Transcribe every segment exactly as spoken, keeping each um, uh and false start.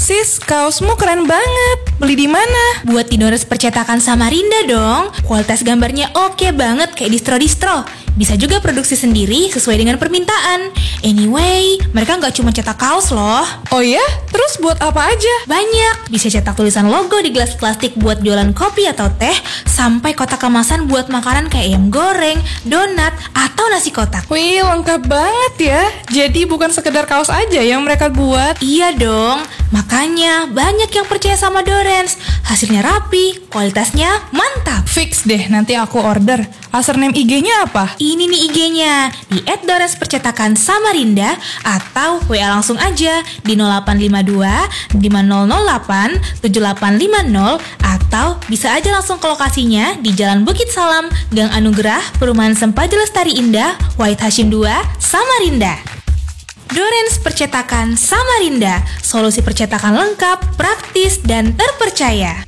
Sis, kaosmu keren banget. Beli di mana? Buat di Dorens Percetakan Samarinda dong. Kualitas gambarnya oke banget kayak distro-distro. Bisa juga produksi sendiri sesuai dengan permintaan. Anyway, mereka nggak cuma cetak kaos loh. Oh ya? Terus buat apa aja? Banyak. Bisa cetak tulisan logo di gelas plastik buat jualan kopi atau teh, sampai kotak kemasan buat makanan kayak ayam goreng, donat, atau nasi kotak. Wih, lengkap banget ya. Jadi bukan sekedar kaos aja yang mereka buat. Iya dong. Makanya banyak yang percaya sama Dorens. Hasilnya rapi, kualitasnya mantap. Fix deh, nanti aku order. Username I G-nya apa? Ini nih I G-nya di et dorens percetakan samarinda atau W A langsung aja di nol delapan lima dua lima nol nol delapan tujuh delapan lima nol atau bisa aja langsung ke lokasinya di Jalan Bukit Salam, Gang Anugerah, Perumahan Sempaja Lestari Indah, Wahid Hashim dua, Samarinda. Dorens Percetakan Samarinda, solusi percetakan lengkap, praktis, dan terpercaya.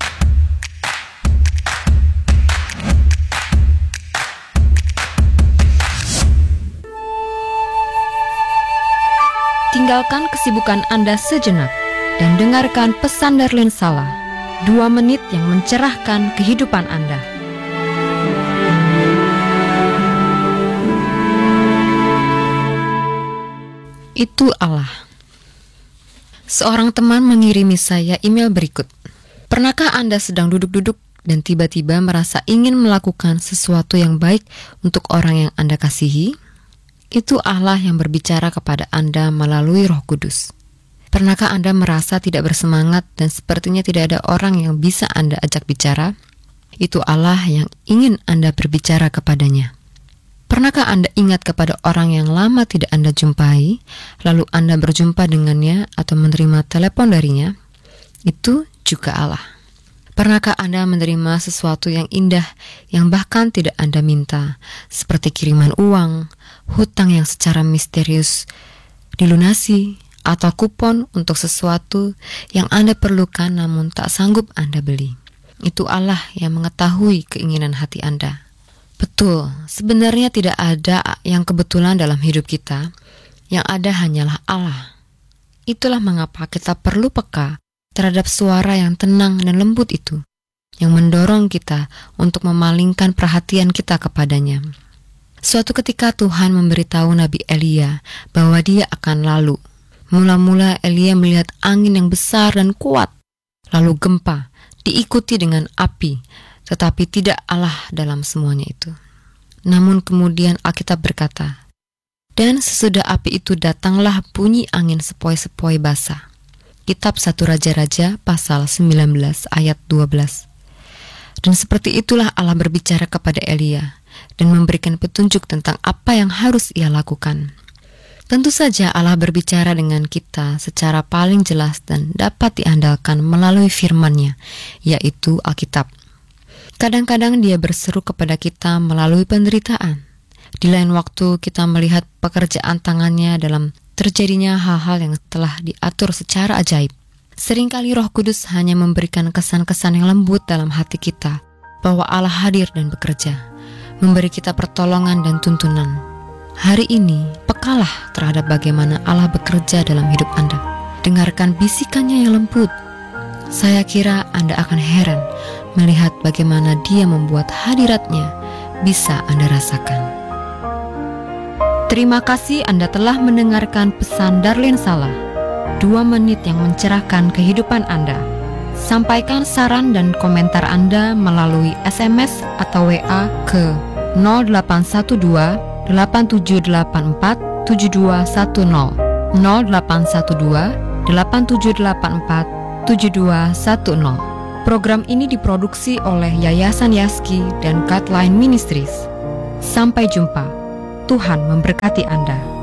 Tinggalkan kesibukan Anda sejenak dan dengarkan pesan Darlene Salla, dua menit yang mencerahkan kehidupan Anda. Itu Allah. Seorang teman mengirimi saya email berikut. Pernahkah Anda sedang duduk-duduk dan tiba-tiba merasa ingin melakukan sesuatu yang baik untuk orang yang Anda kasihi? Itu Allah yang berbicara kepada Anda melalui Roh Kudus. Pernahkah Anda merasa tidak bersemangat dan sepertinya tidak ada orang yang bisa Anda ajak bicara? Itu Allah yang ingin Anda berbicara kepadanya. Pernahkah Anda ingat kepada orang yang lama tidak Anda jumpai, lalu Anda berjumpa dengannya atau menerima telepon darinya? Itu juga Allah. Pernahkah Anda menerima sesuatu yang indah yang bahkan tidak Anda minta, seperti kiriman uang, hutang yang secara misterius dilunasi, atau kupon untuk sesuatu yang Anda perlukan namun tak sanggup Anda beli? Itu Allah yang mengetahui keinginan hati Anda. Betul, sebenarnya tidak ada yang kebetulan dalam hidup kita. Yang ada hanyalah Allah. Itulah mengapa kita perlu peka terhadap suara yang tenang dan lembut itu, yang mendorong kita untuk memalingkan perhatian kita kepadanya. Suatu ketika Tuhan memberitahu Nabi Elia bahwa dia akan lalu. Mula-mula Elia melihat angin yang besar dan kuat, lalu gempa, diikuti dengan api, tetapi tidak Allah dalam semuanya itu. Namun kemudian Alkitab berkata, dan sesudah api itu datanglah bunyi angin sepoi-sepoi basah. Kitab satu Raja-Raja pasal sembilan belas ayat dua belas. Dan seperti itulah Allah berbicara kepada Elia dan memberikan petunjuk tentang apa yang harus ia lakukan. Tentu saja Allah berbicara dengan kita secara paling jelas dan dapat diandalkan melalui firman-Nya, yaitu Alkitab. Kadang-kadang Dia berseru kepada kita melalui penderitaan. Di lain waktu kita melihat pekerjaan tangannya dalam terjadinya hal-hal yang telah diatur secara ajaib. Seringkali Roh Kudus hanya memberikan kesan-kesan yang lembut dalam hati kita bahwa Allah hadir dan bekerja, memberi kita pertolongan dan tuntunan. Hari ini, pekalah terhadap bagaimana Allah bekerja dalam hidup Anda. Dengarkan bisikannya yang lembut. Saya kira Anda akan heran melihat bagaimana Dia membuat hadiratnya bisa Anda rasakan. Terima kasih Anda telah mendengarkan pesan Darlene Salla, dua menit yang mencerahkan kehidupan Anda. Sampaikan saran dan komentar Anda melalui S M S atau W A ke nol delapan satu dua delapan tujuh delapan empat tujuh dua satu nol nol delapan satu dua delapan tujuh delapan empat tujuh dua satu nol. Program ini diproduksi oleh Yayasan Yaski dan Guideline Ministries. Sampai jumpa. Tuhan memberkati Anda.